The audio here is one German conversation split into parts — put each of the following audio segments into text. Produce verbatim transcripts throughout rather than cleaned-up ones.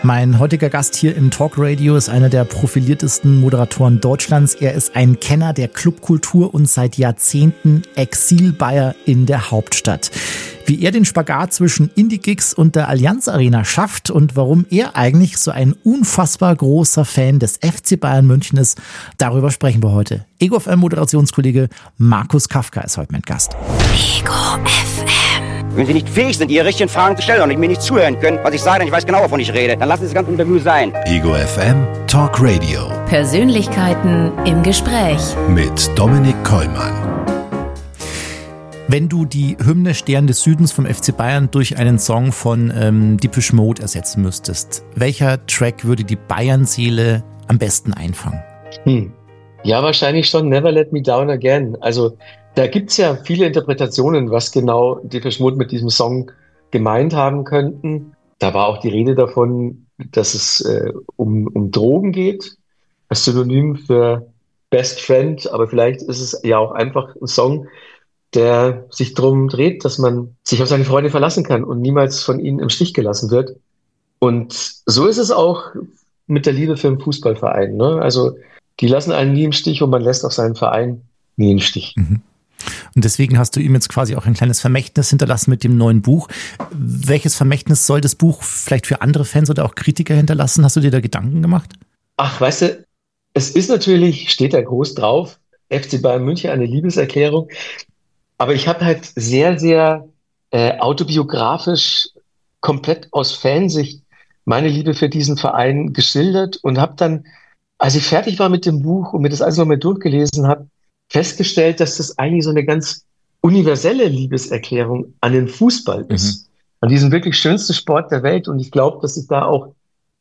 Mein heutiger Gast hier im Talkradio ist einer der profiliertesten Moderatoren Deutschlands. Er ist ein Kenner der Clubkultur und seit Jahrzehnten Exil-Bayer in der Hauptstadt. Wie er den Spagat zwischen Indie-Gigs und der Allianz Arena schafft und warum er eigentlich so ein unfassbar großer Fan des F C Bayern München ist, darüber sprechen wir heute. Ego F M-Moderationskollege Markus Kafka ist heute mein Gast. Ego F M. Wenn Sie nicht fähig sind, Ihre richtigen Fragen zu stellen und mir nicht zuhören können, was ich sage, ich weiß genau, wovon ich rede, dann lassen Sie das ganze Interview sein. Ego F M Talk Radio. Persönlichkeiten im Gespräch. Mit Dominik Kollmann. Wenn du die Hymne Stern des Südens vom F C Bayern durch einen Song von ähm, Depeche Mode ersetzen müsstest, welcher Track würde die Bayern-Seele am besten einfangen? Hm. Ja, wahrscheinlich schon Never Let Me Down Again. Also da gibt's ja viele Interpretationen, was genau Depeche Mode mit diesem Song gemeint haben könnten. Da war auch die Rede davon, dass es äh, um, um Drogen geht, als Synonym für Best Friend, aber vielleicht ist es ja auch einfach ein Song, der sich darum dreht, dass man sich auf seine Freunde verlassen kann und niemals von ihnen im Stich gelassen wird. Und so ist es auch mit der Liebe für einen Fußballverein, ne? Also die lassen einen nie im Stich und man lässt auch seinen Verein nie im Stich. Mhm. Und deswegen hast du ihm jetzt quasi auch ein kleines Vermächtnis hinterlassen mit dem neuen Buch. Welches Vermächtnis soll das Buch vielleicht für andere Fans oder auch Kritiker hinterlassen? Hast du dir da Gedanken gemacht? Ach, weißt du, es ist natürlich, steht da groß drauf, F C Bayern München, eine Liebeserklärung. Aber ich habe halt sehr, sehr äh, autobiografisch, komplett aus Fansicht meine Liebe für diesen Verein geschildert und habe dann, als ich fertig war mit dem Buch und mir das alles nochmal durchgelesen habe, festgestellt, dass das eigentlich so eine ganz universelle Liebeserklärung an den Fußball ist. Mhm. An diesen wirklich schönsten Sport der Welt. Und ich glaube, dass sich da auch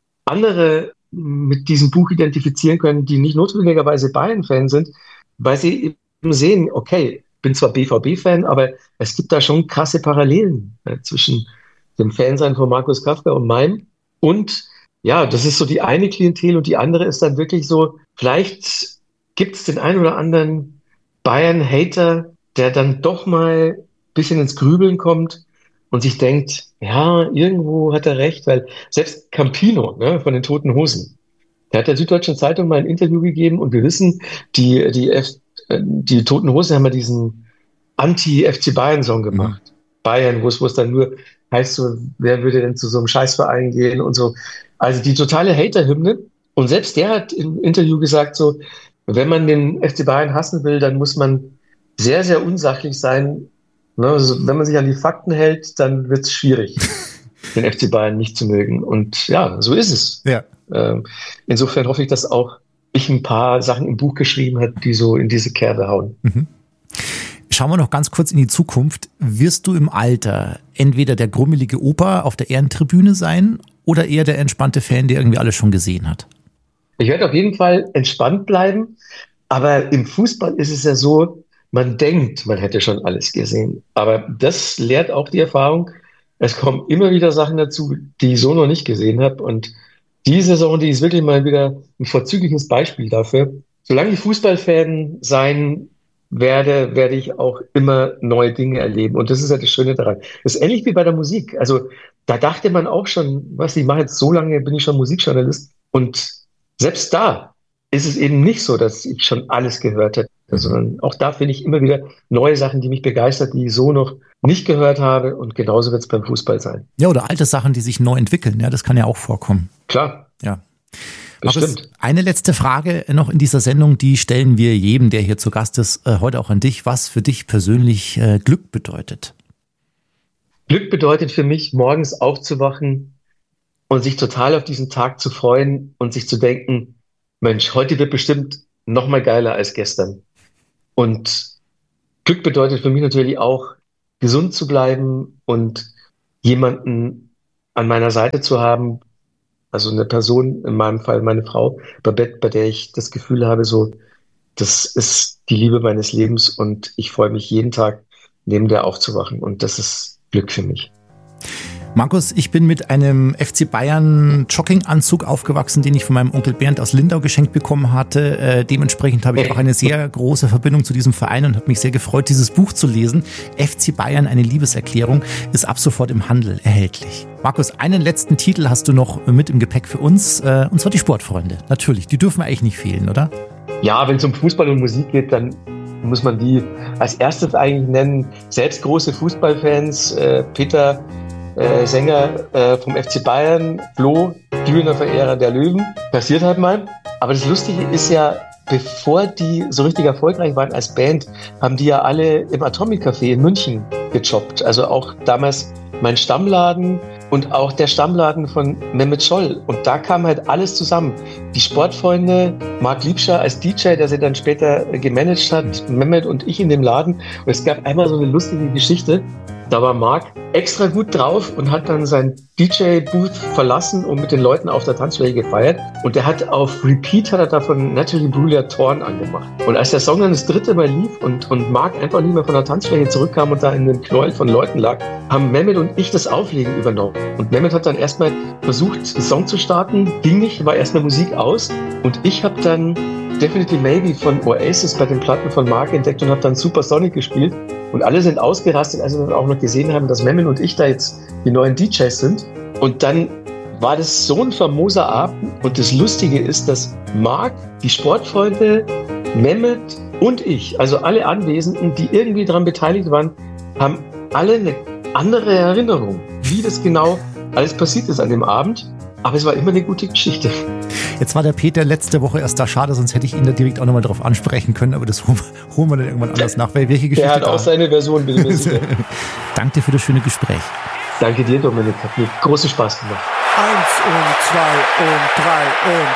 andere mit diesem Buch identifizieren können, die nicht notwendigerweise Bayern-Fan sind, weil sie eben sehen, okay, bin zwar B V B-Fan, aber es gibt da schon krasse Parallelen äh, zwischen dem Fansein von Markus Kafka und meinem. Und ja, das ist so die eine Klientel und die andere ist dann wirklich so, vielleicht gibt es den einen oder anderen Bayern-Hater, der dann doch mal ein bisschen ins Grübeln kommt und sich denkt, ja, irgendwo hat er recht, weil selbst Campino, ne, von den Toten Hosen, der hat der Süddeutschen Zeitung mal ein Interview gegeben und wir wissen, die, die, F, die Toten Hosen haben ja diesen Anti-F C Bayern-Song gemacht. Mhm. Bayern, wo es, wo es dann nur heißt, so, wer würde denn zu so einem Scheißverein gehen und so. Also die totale Hater-Hymne. Und selbst der hat im Interview gesagt, so, wenn man den F C Bayern hassen will, dann muss man sehr, sehr unsachlich sein. Ne? Also, wenn man sich an die Fakten hält, dann wird es schwierig, den F C Bayern nicht zu mögen. Und ja, so ist es. Ja. Ähm, insofern hoffe ich, dass auch ich ein paar Sachen im Buch geschrieben habe, die so in diese Kerbe hauen. Mhm. Schauen wir noch ganz kurz in die Zukunft. Wirst du im Alter entweder der grummelige Opa auf der Ehrentribüne sein oder eher der entspannte Fan, der irgendwie alles schon gesehen hat? Ich werde auf jeden Fall entspannt bleiben, aber im Fußball ist es ja so, man denkt, man hätte schon alles gesehen. Aber das lehrt auch die Erfahrung. Es kommen immer wieder Sachen dazu, die ich so noch nicht gesehen habe. Und die Saison, die ist wirklich mal wieder ein vorzügliches Beispiel dafür. Solange ich Fußballfan sein werde, werde ich auch immer neue Dinge erleben. Und das ist ja das Schöne daran. Das ist ähnlich wie bei der Musik. Also da dachte man auch schon, was, ich mache jetzt so lange, bin ich schon Musikjournalist. Und selbst da ist es eben nicht so, dass ich schon alles gehört hätte, sondern auch da finde ich immer wieder neue Sachen, die mich begeistern, die ich so noch nicht gehört habe. Und genauso wird es beim Fußball sein. Ja, oder alte Sachen, die sich neu entwickeln. Ja, das kann ja auch vorkommen. Klar. Ja. Bestimmt. Markus, eine letzte Frage noch in dieser Sendung, die stellen wir jedem, der hier zu Gast ist, äh, heute auch an dich, was für dich persönlich äh, Glück bedeutet. Glück bedeutet für mich, morgens aufzuwachen und sich total auf diesen Tag zu freuen und sich zu denken, Mensch, heute wird bestimmt noch mal geiler als gestern. Und Glück bedeutet für mich natürlich auch, gesund zu bleiben und jemanden an meiner Seite zu haben, also eine Person, in meinem Fall meine Frau, Babette, bei der ich das Gefühl habe, so, das ist die Liebe meines Lebens und ich freue mich jeden Tag, neben der aufzuwachen und das ist Glück für mich. Markus, ich bin mit einem F C Bayern Jogginganzug aufgewachsen, den ich von meinem Onkel Bernd aus Lindau geschenkt bekommen hatte. Äh, dementsprechend habe ich auch eine sehr große Verbindung zu diesem Verein und habe mich sehr gefreut, dieses Buch zu lesen. F C Bayern, eine Liebeserklärung, ist ab sofort im Handel erhältlich. Markus, einen letzten Titel hast du noch mit im Gepäck für uns, äh, und zwar die Sportfreunde. Natürlich, die dürfen eigentlich nicht fehlen, oder? Ja, wenn es um Fußball und Musik geht, dann muss man die als erstes eigentlich nennen. Selbst große Fußballfans, äh, Peter Äh, Sänger äh, vom F C Bayern, Flo, glühender Verehrer der Löwen. Passiert halt mal. Aber das Lustige ist ja, bevor die so richtig erfolgreich waren als Band, haben die ja alle im Atomic Café in München gejobbt. Also auch damals mein Stammladen und auch der Stammladen von Mehmet Scholl. Und da kam halt alles zusammen. Die Sportfreunde, Marc Liebscher als D J, der sie dann später gemanagt hat, Mehmet und ich in dem Laden. Und es gab einmal so eine lustige Geschichte. Da war Marc extra gut drauf und hat dann sein D J-Booth verlassen und mit den Leuten auf der Tanzfläche gefeiert. Und er hat auf Repeat hat er davon Natalie Bruglia Torn angemacht. Und als der Song dann das dritte Mal lief und, und Marc einfach nicht mehr von der Tanzfläche zurückkam und da in den Knäuel von Leuten lag, haben Mehmet und ich das Auflegen übernommen. Und Mehmet hat dann erstmal versucht, den Song zu starten. Ging nicht, war erstmal Musik aus. Und ich habe dann Definitely Maybe von Oasis bei den Platten von Marc entdeckt und habe dann Supersonic gespielt. Und alle sind ausgerastet, als wir dann auch noch gesehen haben, dass Mehmet und ich da jetzt die neuen D Js sind. Und dann war das so ein famoser Abend. Und das Lustige ist, dass Marc, die Sportfreunde, Mehmet und ich, also alle Anwesenden, die irgendwie daran beteiligt waren, haben alle eine andere Erinnerung, wie das genau alles passiert ist an dem Abend. Aber es war immer eine gute Geschichte. Jetzt war der Peter letzte Woche erst da. Schade, sonst hätte ich ihn da direkt auch nochmal drauf ansprechen können. Aber das holen wir, holen wir dann irgendwann anders nach. Weil welche Geschichte der hat auch da? Seine Version. Bin ich mir sicher. Danke dir für das schöne Gespräch. Danke dir, Dominik. Hat mir großen Spaß gemacht. Eins und zwei und drei und